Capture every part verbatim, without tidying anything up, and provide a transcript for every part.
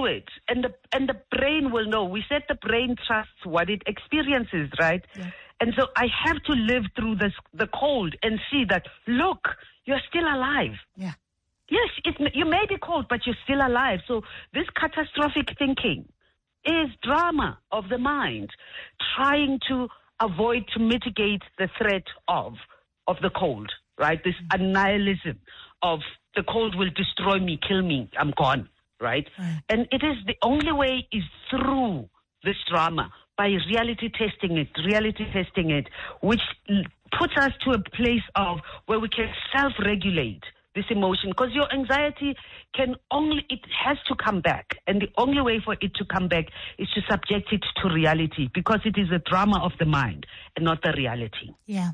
through it, and the and the brain will know. We said the brain trusts what it experiences, right? Yeah. And so I have to live through this, the cold, and see that, look, you're still alive. Yeah. Yes, it, you may be cold, but you're still alive. So this catastrophic thinking is drama of the mind, trying to avoid, to mitigate the threat of of the cold, right? This annihilism of the cold will destroy me, kill me, I'm gone, right? right? And it is the only way is through this drama, by reality testing it, reality testing it, which puts us to a place of where we can self-regulate this emotion, because your anxiety can only, it has to come back. And the only way for it to come back is to subject it to reality, because it is a drama of the mind and not the reality. Yeah.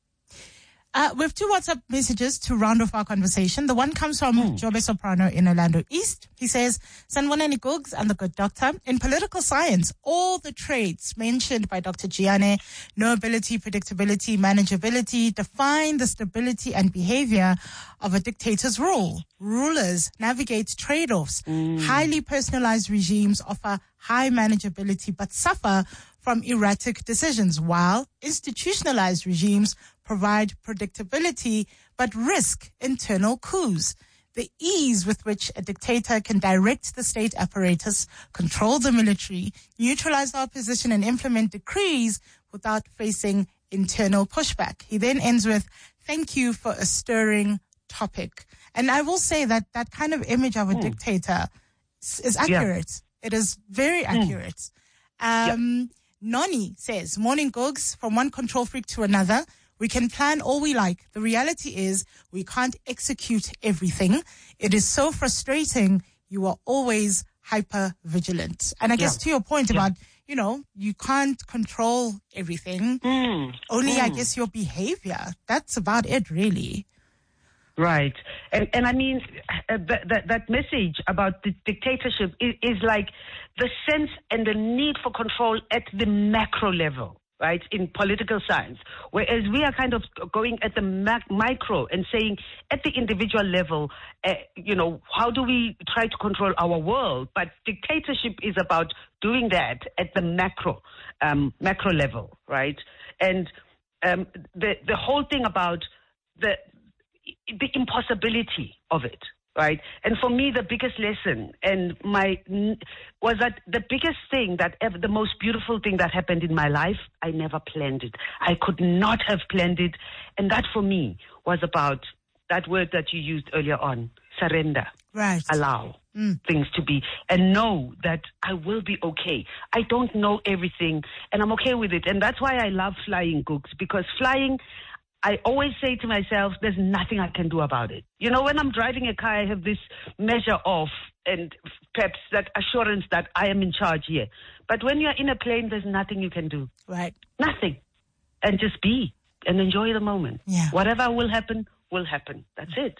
Uh, we have two WhatsApp messages to round off our conversation. The one comes from mm. Jobe Soprano in Orlando East. He says, Sanibonani Googs and the good doctor. In political science, all the traits mentioned by Doctor Gianne, knowability, predictability, manageability, define the stability and behavior of a dictator's rule. Rulers navigate trade-offs. Mm. Highly personalized regimes offer high manageability but suffer from erratic decisions, while institutionalized regimes provide predictability but risk internal coups. The ease with which a dictator can direct the state apparatus, control the military, neutralize the opposition, and implement decrees without facing internal pushback. He then ends with, thank you for a stirring topic. And I will say that that kind of image of a mm. dictator is accurate. Yeah. It is very accurate. Mm. Um, yeah. Noni says, morning Googs, from one control freak to another. We can plan all we like. The reality is we can't execute everything. It is so frustrating. You are always hyper vigilant. And I guess yeah. to your point yeah. about, you know, you can't control everything. Mm. Only, mm. I guess, your behavior. That's about it, really. Right. And, and I mean, uh, that, that, that message about the dictatorship is, is like the sense and the need for control at the macro level, right, in political science, whereas we are kind of going at the mac- micro and saying at the individual level, uh, you know, how do we try to control our world? But dictatorship is about doing that at the macro, um, macro level, right? And um, the the whole thing about the the impossibility of it, right? And for me, the biggest lesson and my was that the biggest thing that ever, the most beautiful thing that happened in my life, I never planned it. I could not have planned it. And that for me was about that word that you used earlier on, surrender. Right. Allow mm. things to be and know that I will be okay. I don't know everything and I'm okay with it. And that's why I love flying, Googs, because flying, I always say to myself, there's nothing I can do about it. You know, when I'm driving a car, I have this measure of, and perhaps that assurance that I am in charge here. But when you're in a plane, there's nothing you can do. Right. Nothing. And just be and enjoy the moment. Yeah. Whatever will happen, will happen. That's it.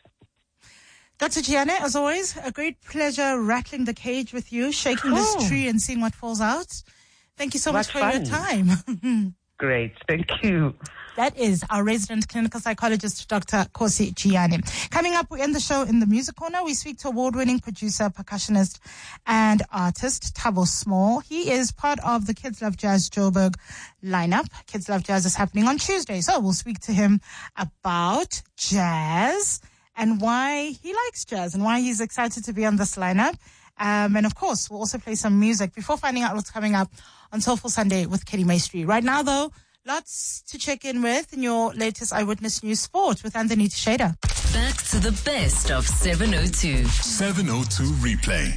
Doctor Gianne, as always, a great pleasure rattling the cage with you, shaking oh. this tree and seeing what falls out. Thank you so what much for fun. your time. Great. Thank you. That is our resident clinical psychologist, Doctor Kgosi Gianne. Coming up, we end the show in the music corner. We speak to award-winning producer, percussionist, and artist Thabo Small. He is part of the Kids Love Jazz Joburg lineup. Kids Love Jazz is happening on Tuesday, so we'll speak to him about jazz and why he likes jazz and why he's excited to be on this lineup. Um, and of course, we'll also play some music before finding out what's coming up on Soulful Sunday with Kenny Maestri. Right now, though, lots to check in with in your latest Eyewitness News Sport with Anthony Teixeira. Back to the best of seven oh two. seven oh two Replay.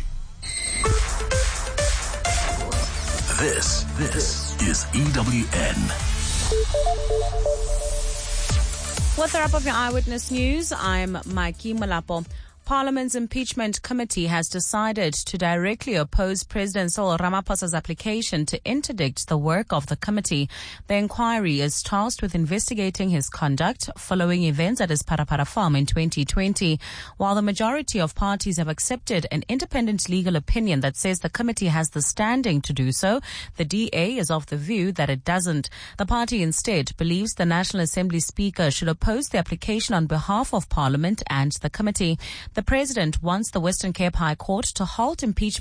This, this is E W N. With the wrap of your Eyewitness News, I'm Mikey Malapo. Parliament's impeachment committee has decided to directly oppose President Cyril Ramaphosa's application to interdict the work of the committee. The inquiry is tasked with investigating his conduct following events at his Parapara farm in twenty twenty. While the majority of parties have accepted an independent legal opinion that says the committee has the standing to do so, the D A is of the view that it doesn't. The party instead believes the National Assembly Speaker should oppose the application on behalf of Parliament and the committee. The President wants the Western Cape High Court to halt impeachment